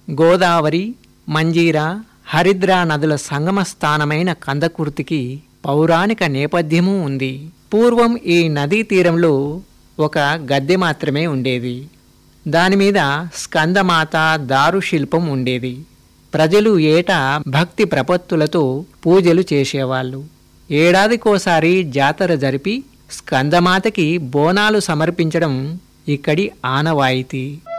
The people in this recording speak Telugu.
గోదావరి, మంజీరా, హరిద్రా నదుల సంగమ స్థానమైన కందకుర్తికి పౌరాణిక నేపథ్యమూ ఉంది. పూర్వం ఈ నదీ తీరంలో ఒక గద్దె మాత్రమే ఉండేది. దానిమీద స్కందమాత దారుశిల్పం ఉండేది. ప్రజలు ఏటా భక్తి ప్రపత్తులతో పూజలు చేసేవాళ్ళు. ఏడాదికోసారి జాతర జరిపి స్కందమాతకి బోనాలు సమర్పించడం ఇక్కడి ఆనవాయితీ.